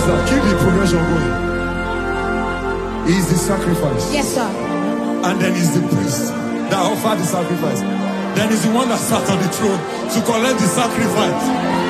that. Keep the progression going. He is the sacrifice. Yes, sir. And then he's the priest that offered the sacrifice. Then he's the one that sat on the throne to collect the sacrifice.